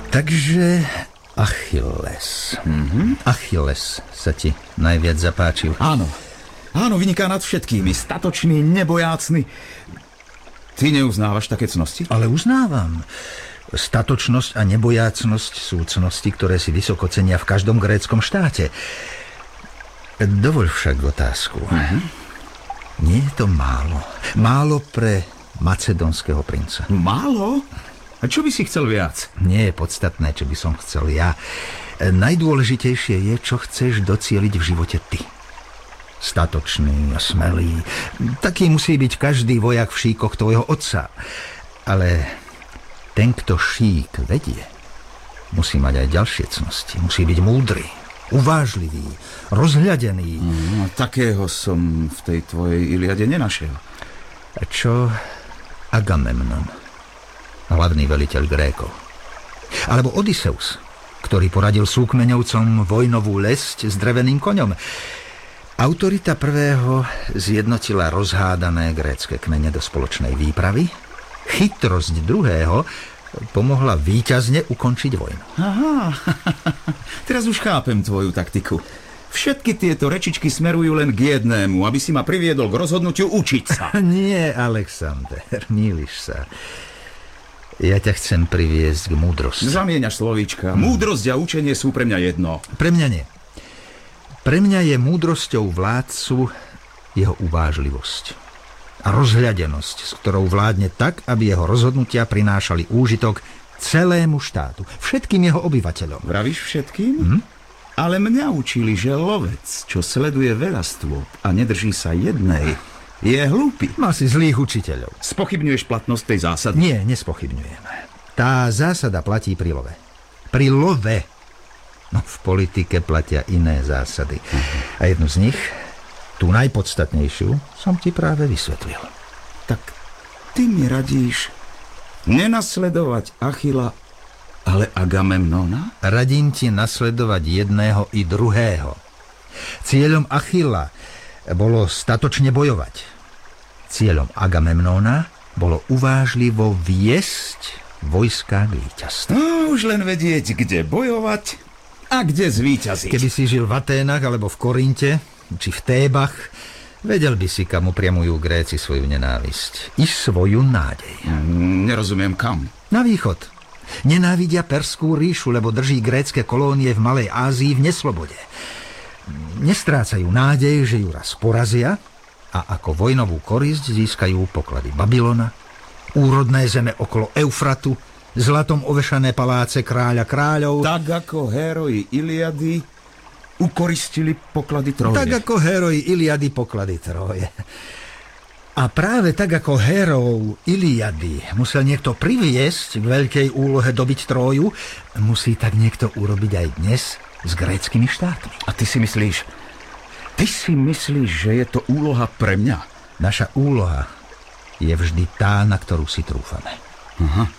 Takže Achilles. Achilles sa ti najviac zapáčil. Áno, vyniká nad všetkými. Statočný, nebojácny. Ty neuznávaš také cnosti? Ale uznávam. Statočnosť a nebojácnosť sú cnosti, ktoré si vysoko cenia v každom gréckom štáte. Dovoľ však otázku. Nie je to málo. Málo pre macedónskeho princa. Málo? A čo by si chcel viac? Nie je podstatné, čo by som chcel ja. Najdôležitejšie je, čo chceš docieliť v živote ty. Statočný a smelý. Taký musí byť každý vojak v šíkoch tvojho otca. Ale ten, kto šík vedie, musí mať aj ďalšie cnosti. Musí byť múdry, uvážlivý, rozhľadený. Takého som v tej tvojej Iliade nenašiel. A čo Agamemnon, hlavný veliteľ Grékov? Alebo Odysseus, ktorý poradil súkmeňovcom vojnovú lesť s dreveným koňom? Autorita prvého zjednotila rozhádané grécke kmene do spoločnej výpravy. Chytrosť druhého pomohla víťazne ukončiť vojnu. Aha, teraz už chápem tvoju taktiku. Všetky tieto rečičky smerujú len k jednému, aby si ma priviedol k rozhodnutiu učiť sa. Nie, Alexander, mýliš sa. Ja ťa chcem priviesť k múdrosti. Zamieňaš slovíčka. Múdrosť a učenie sú pre mňa jedno. Pre mňa nie. Pre mňa je múdrosťou vládcu jeho uvážlivosť a rozhľadenosť, s ktorou vládne tak, aby jeho rozhodnutia prinášali úžitok celému štátu, všetkým jeho obyvateľom. Vravíš všetkým? Ale mňa učili, že lovec, čo sleduje veľa stôp a nedrží sa jednej, je hlúpy. Mal si zlých učiteľov. Spochybňuješ platnosť tej zásady? Nie, nespochybňujem. Tá zásada platí pri love. Pri love. No, v politike platia iné zásady. A jednu z nich, tú najpodstatnejšiu, som ti práve vysvetlil. Tak ty mi radíš nenasledovať Achila, ale Agamemnona? Radím ti nasledovať jedného i druhého. Cieľom Achila bolo statočne bojovať. Cieľom Agamemnona bolo uvážlivo viesť vojska k víťazstvu. No, už len vedieť, kde bojovať a kde zvíťaziť. Keby si žil v Aténach alebo v Korinte, či v Tébach, vedel by si, kam upriamujú Gréci svoju nenávisť i svoju nádej. Nerozumiem kam. Na východ. Nenávidia Perskú ríšu, lebo drží grécke kolónie v Malej Ázii v neslobode. Nestrácajú nádej, že ju raz porazia a ako vojnovú korisť získajú poklady Babylona, úrodné zeme okolo Eufratu, zlatom ovešané paláce kráľa kráľov. Tak ako héroji Iliady ukoristili poklady Tróje. Tak ako héroji Iliady poklady Tróje. A práve tak ako héroov Iliady musel niekto priviesť k veľkej úlohe dobiť Tróju, musí tak niekto urobiť aj dnes s gréckymi štátmi. A ty si myslíš, že je to úloha pre mňa? Naša úloha je vždy tá, na ktorú si trúfame. Aha.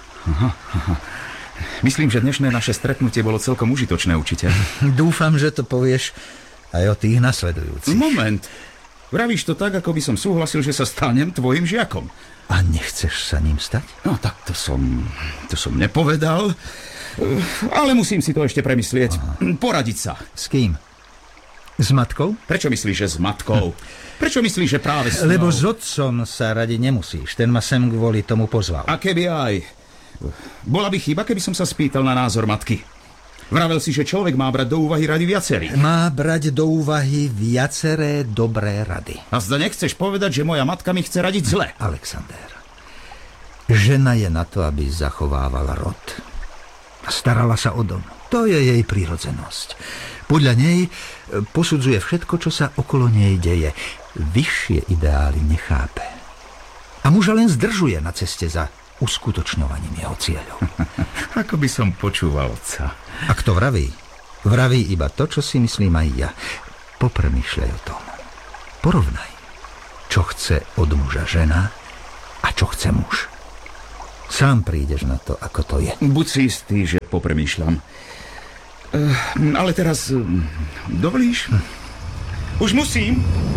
Myslím, že dnešné naše stretnutie bolo celkom užitočné, učiteľ. Dúfam, že to povieš aj o tých nasledujúcich. Moment. Vravíš to tak, ako by som súhlasil, že sa stanem tvojim žiakom. A nechceš sa ním stať? No tak to som nepovedal. Ale musím si to ešte premyslieť. Poradiť sa. S kým? S matkou? Prečo myslíš, že s matkou? Prečo myslíš, že práve s ňou? Lebo s otcom sa radiť nemusíš. Ten ma sem kvôli tomu pozval. A keby aj. Bola by chyba, keby som sa spýtal na názor matky. Vravel si, že človek má brať do úvahy rady viacerých. Má brať do úvahy viaceré dobré rady. A zda nechceš povedať, že moja matka mi chce radiť zle? Alexander, žena je na to, aby zachovávala rod. A starala sa o dom. To je jej prírodzenosť. Podľa nej posudzuje všetko, čo sa okolo nej deje. Vyššie ideály nechápe. A muža len zdržuje na ceste za uskutočňovaním jeho cieľov. Ako by som počúval otca. A kto vraví? Vraví iba to, čo si myslím aj ja. Popremýšľaj o tom. Porovnaj, čo chce od muža žena a čo chce muž. Sám prídeš na to, ako to je. Buď si istý, že popremýšľam. Ale teraz dovolíš? Už musím.